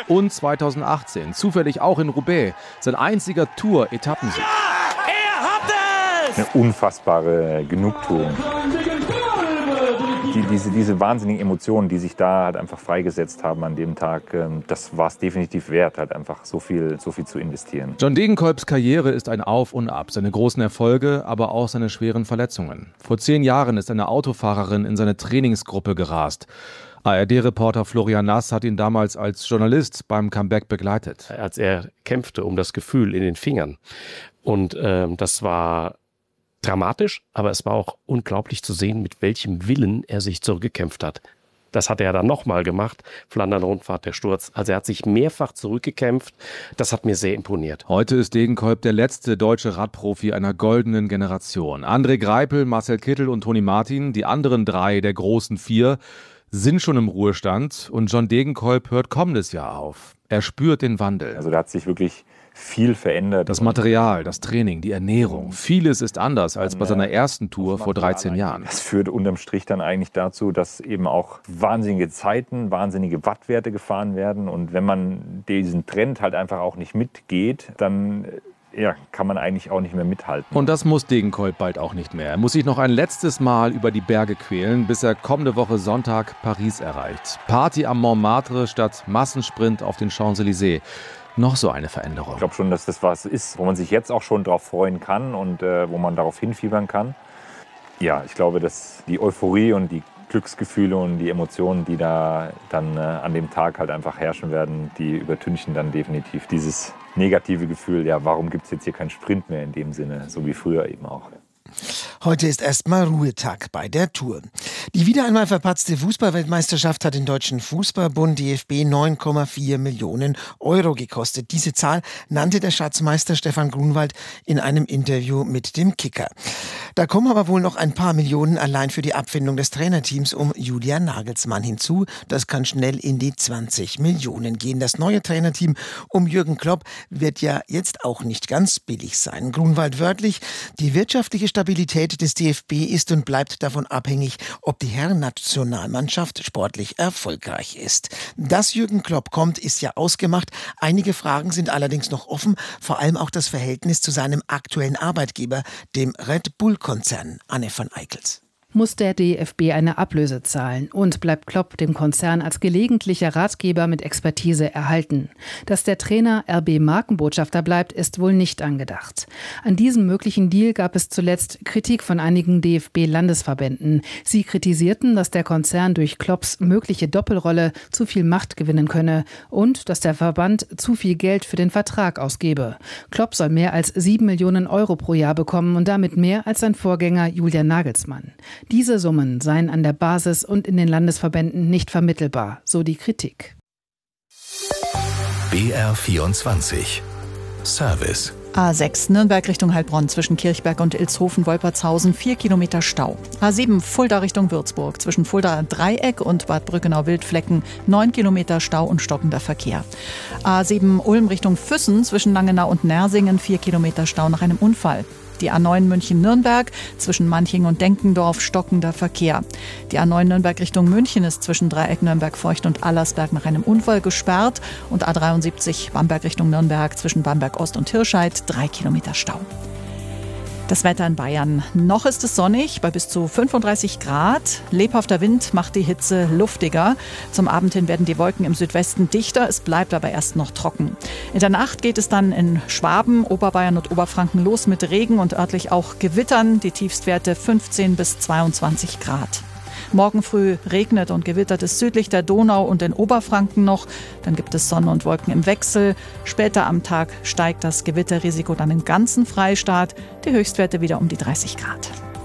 Und 2018, zufällig auch in Roubaix, sein einziger Tour-Etappensieg. Er hat es! Eine unfassbare Genugtuung. Diese wahnsinnigen Emotionen, die sich da halt einfach freigesetzt haben an dem Tag, das war es definitiv wert, halt einfach so viel zu investieren. John Degenkolbs Karriere ist ein Auf und Ab, seine großen Erfolge, aber auch seine schweren Verletzungen. Vor 10 Jahren ist eine Autofahrerin in seine Trainingsgruppe gerast. ARD-Reporter Florian Nass hat ihn damals als Journalist beim Comeback begleitet. Als er kämpfte um das Gefühl in den Fingern. Und das war dramatisch, aber es war auch unglaublich zu sehen, mit welchem Willen er sich zurückgekämpft hat. Das hat er dann nochmal gemacht, Flandern-Rundfahrt, der Sturz. Also er hat sich mehrfach zurückgekämpft. Das hat mir sehr imponiert. Heute ist Degenkolb der letzte deutsche Radprofi einer goldenen Generation. André Greipel, Marcel Kittel und Toni Martin, die anderen 3 der großen 4, sind schon im Ruhestand. Und John Degenkolb hört kommendes Jahr auf. Er spürt den Wandel. Also da hat sich wirklich viel verändert. Das Material, das Training, die Ernährung. Vieles ist anders als bei seiner ersten Tour vor 13 Jahren. Das führt unterm Strich dann eigentlich dazu, dass eben auch wahnsinnige Zeiten, wahnsinnige Wattwerte gefahren werden. Und wenn man diesen Trend halt einfach auch nicht mitgeht, dann kann man eigentlich auch nicht mehr mithalten. Und das muss Degenkolb bald auch nicht mehr. Er muss sich noch ein letztes Mal über die Berge quälen, bis er kommende Woche Sonntag Paris erreicht. Party am Montmartre statt Massensprint auf den Champs-Élysées. Noch so eine Veränderung. Ich glaube schon, dass das was ist, wo man sich jetzt auch schon drauf freuen kann und wo man darauf hinfiebern kann. Ja, ich glaube, dass die Euphorie und die Glücksgefühle und die Emotionen, die da dann an dem Tag halt einfach herrschen werden, die übertünchen dann definitiv dieses negative Gefühl, ja, warum gibt es jetzt hier keinen Sprint mehr in dem Sinne, so wie früher eben auch. Heute ist erstmal Ruhetag bei der Tour. Die wieder einmal verpatzte Fußballweltmeisterschaft hat den Deutschen Fußballbund DFB 9,4 Millionen Euro gekostet. Diese Zahl nannte der Schatzmeister Stefan Grunwald in einem Interview mit dem Kicker. Da kommen aber wohl noch ein paar Millionen allein für die Abfindung des Trainerteams um Julian Nagelsmann hinzu. Das kann schnell in die 20 Millionen gehen. Das neue Trainerteam um Jürgen Klopp wird ja jetzt auch nicht ganz billig sein. Grunwald wörtlich: Die wirtschaftliche Stabilität des DFB ist und bleibt davon abhängig, ob die Herrennationalmannschaft sportlich erfolgreich ist. Dass Jürgen Klopp kommt, ist ja ausgemacht. Einige Fragen sind allerdings noch offen, vor allem auch das Verhältnis zu seinem aktuellen Arbeitgeber, dem Red Bull-Konzern. Anne van Eickels. Muss der DFB eine Ablöse zahlen und bleibt Klopp dem Konzern als gelegentlicher Ratgeber mit Expertise erhalten. Dass der Trainer RB-Markenbotschafter bleibt, ist wohl nicht angedacht. An diesem möglichen Deal gab es zuletzt Kritik von einigen DFB-Landesverbänden. Sie kritisierten, dass der Konzern durch Klopps mögliche Doppelrolle zu viel Macht gewinnen könne und dass der Verband zu viel Geld für den Vertrag ausgebe. Klopp soll mehr als 7 Millionen Euro pro Jahr bekommen und damit mehr als sein Vorgänger Julian Nagelsmann. Diese Summen seien an der Basis und in den Landesverbänden nicht vermittelbar, so die Kritik. BR24 Service. A6 Nürnberg Richtung Heilbronn zwischen Kirchberg und Ilshofen-Wolpertshausen 4 Kilometer Stau. A7 Fulda Richtung Würzburg zwischen Fulda Dreieck und Bad Brückenau-Wildflecken 9 Kilometer Stau und stockender Verkehr. A7 Ulm Richtung Füssen zwischen Langenau und Nersingen 4 Kilometer Stau nach einem Unfall. Die A9 München-Nürnberg zwischen Manching und Denkendorf stockender Verkehr. Die A9 Nürnberg Richtung München ist zwischen Dreieck Nürnberg-Feucht und Allersberg nach einem Unfall gesperrt. Und A73 Bamberg Richtung Nürnberg zwischen Bamberg-Ost und Hirscheid 3 Kilometer Stau. Das Wetter in Bayern. Noch ist es sonnig bei bis zu 35 Grad. Lebhafter Wind macht die Hitze luftiger. Zum Abend hin werden die Wolken im Südwesten dichter. Es bleibt aber erst noch trocken. In der Nacht geht es dann in Schwaben, Oberbayern und Oberfranken los mit Regen und örtlich auch Gewittern. Die Tiefstwerte 15 bis 22 Grad. Morgen früh regnet und gewittert es südlich der Donau und in Oberfranken noch. Dann gibt es Sonne und Wolken im Wechsel. Später am Tag steigt das Gewitterrisiko dann im ganzen Freistaat. Die Höchstwerte wieder um die 30 Grad.